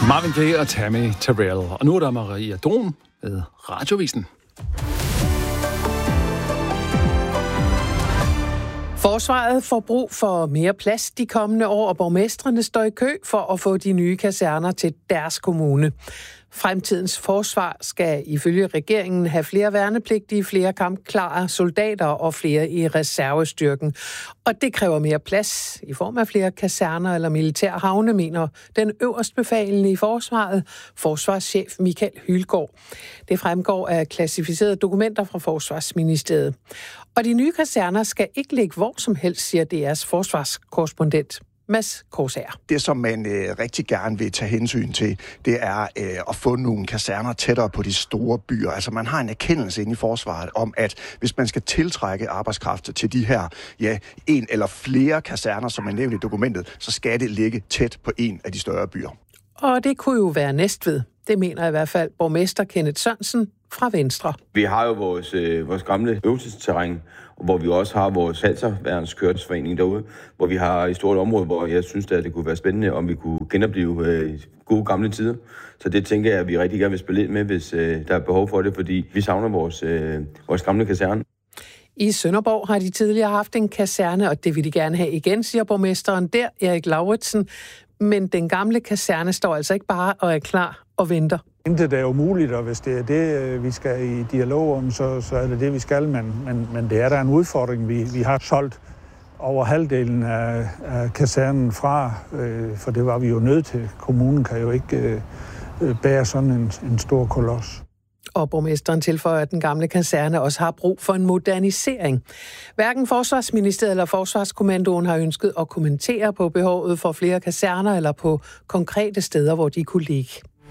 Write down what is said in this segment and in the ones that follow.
Marvin Gaye og Tammy Terrell. Og nu er der Maria Dohm med Radiovisen. Forsvaret får brug for mere plads de kommende år, og borgmestrene står i kø for at få de nye kaserner til deres kommune. Fremtidens forsvar skal ifølge regeringen have flere værnepligtige, flere kampklare soldater og flere i reservestyrken. Og det kræver mere plads i form af flere kaserner eller militærhavne, mener den øverstbefalende i forsvaret, forsvarschef Michael Hylgaard. Det fremgår af klassificerede dokumenter fra Forsvarsministeriet. Og de nye kaserner skal ikke ligge hvor som helst, siger DR's forsvarskorrespondent Mads Korsager. Det, som man rigtig gerne vil tage hensyn til, det er at få nogle kaserner tættere på de store byer. Altså man har en erkendelse inde i forsvaret om, at hvis man skal tiltrække arbejdskraft til de her, en eller flere kaserner, som er nævnt i dokumentet, så skal det ligge tæt på en af de større byer. Og det kunne jo være Næstved. Det mener i hvert fald borgmester Kenneth Sørensen fra Venstre. Vi har jo vores gamle øvelsesterræn, hvor vi også har vores Panserværnskørselsforening derude, hvor vi har et stort område, hvor jeg synes, at det kunne være spændende, om vi kunne genopleve gode gamle tider. Så det tænker jeg, at vi rigtig gerne vil spille ind med, hvis der er behov for det, fordi vi savner vores gamle kaserne. I Sønderborg har de tidligere haft en kaserne, og det vil de gerne have igen, siger borgmesteren der, Erik Lauritsen. Men den gamle kaserne står altså ikke bare og er klar og venter. Intet er umuligt, og hvis det er det, vi skal i dialog om, så er det det, vi skal. Men det er der en udfordring. Vi har solgt over halvdelen af kasernen fra, for det var vi jo nødt til. Kommunen kan jo ikke bære sådan en stor kolos. Og borgmesteren tilføjer, at den gamle kaserne også har brug for en modernisering. Hverken Forsvarsministeriet eller Forsvarskommandoen har ønsket at kommentere på behovet for flere kaserner eller på konkrete steder, hvor de kunne ligge.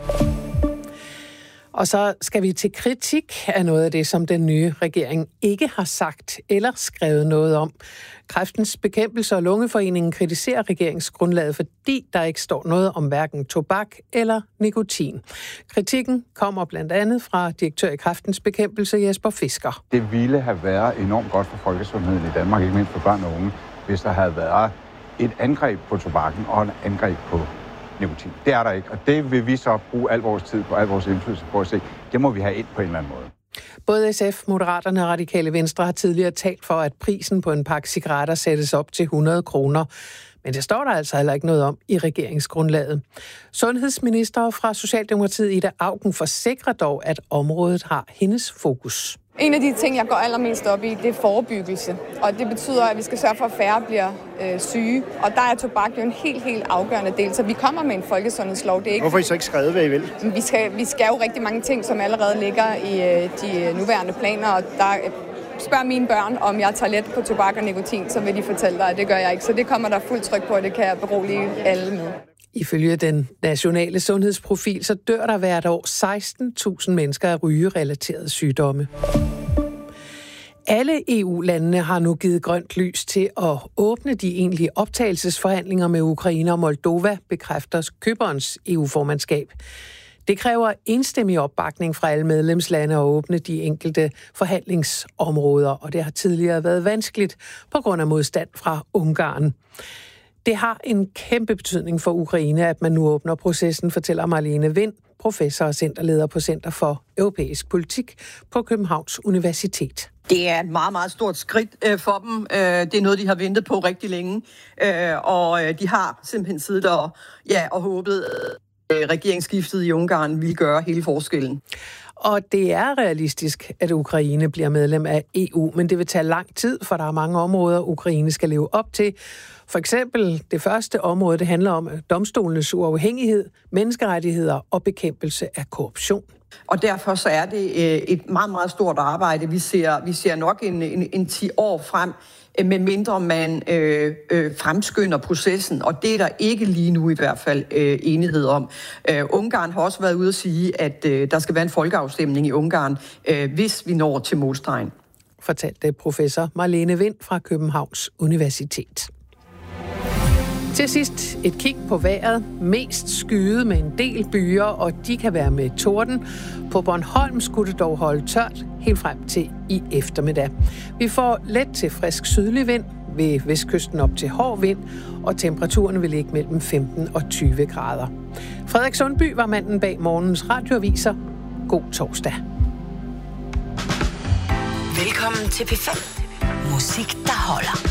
Og så skal vi til kritik af noget af det, som den nye regering ikke har sagt eller skrevet noget om. Kræftens Bekæmpelse og Lungeforeningen kritiserer regeringsgrundlaget, fordi der ikke står noget om hverken tobak eller nikotin. Kritikken kommer blandt andet fra direktør i Kræftens Bekæmpelse Jesper Fisker. Det ville have været enormt godt for folkesundheden i Danmark, ikke mindst for børn og unge, hvis der havde været et angreb på tobakken og et angreb på nikotin. Det er der ikke, og det vil vi så bruge al vores tid på, al vores indflydelse på at se. Det må vi have ind på en eller anden måde. Både SF, Moderaterne og Radikale Venstre har tidligere talt for, at prisen på en pakke cigaretter sættes op til 100 kroner. Men det står der altså heller ikke noget om i regeringsgrundlaget. Sundhedsminister fra Socialdemokratiet Ida Auken forsikrer dog, at området har hendes fokus. En af de ting, jeg går allermest op i, det er forebyggelse. Og det betyder, at vi skal sørge for, at færre bliver syge. Og der er tobak jo en helt afgørende del. Så vi kommer med en folkesundhedslov. Det er ikke... Hvorfor har I så ikke skrevet, hvad I vil? Vi skal jo rigtig mange ting, som allerede ligger i de nuværende planer. Og der spørg mine børn, om jeg tager let på tobak og nikotin, så vil de fortælle dig, at det gør jeg ikke. Så det kommer der fuldt tryk på, og det kan jeg berolige alle med. Ifølge den nationale sundhedsprofil, så dør der hvert år 16.000 mennesker af rygerelaterede sygdomme. Alle EU-landene har nu givet grønt lys til at åbne de egentlige optagelsesforhandlinger med Ukraine og Moldova, bekræfter Cyperns EU-formandskab. Det kræver enstemmig opbakning fra alle medlemslande at åbne de enkelte forhandlingsområder, og det har tidligere været vanskeligt på grund af modstand fra Ungarn. Det har en kæmpe betydning for Ukraine, at man nu åbner processen, fortæller Marlene Wind, professor og centerleder på Center for Europæisk Politik på Københavns Universitet. Det er et meget stort skridt for dem. Det er noget, de har ventet på rigtig længe, og de har simpelthen siddet og håbet, at regeringsskiftet i Ungarn ville gøre hele forskellen. Og det er realistisk, at Ukraine bliver medlem af EU, men det vil tage lang tid, for der er mange områder, Ukraine skal leve op til. For eksempel det første område, det handler om domstolenes uafhængighed, menneskerettigheder og bekæmpelse af korruption. Og derfor så er det et meget stort arbejde. Vi ser nok en 10 år frem, med mindre man fremskynder processen, og det er der ikke lige nu i hvert fald enighed om. Ungarn har også været ude at sige, at der skal være en folkeafstemning i Ungarn, hvis vi når til målstregen. Fortalte professor Marlene Wind fra Københavns Universitet. Til sidst et kig på vejret. Mest skyet med en del byer, og de kan være med torden. På Bornholm skulle det dog holde tørt helt frem til i eftermiddag. Vi får let til frisk sydlig vind. ved vestkysten op til hård vind, og temperaturen vil ligge mellem 15 og 20 grader. Frederik Sundby var manden bag morgens radioaviser. God torsdag. Velkommen til P5. Musik, der holder.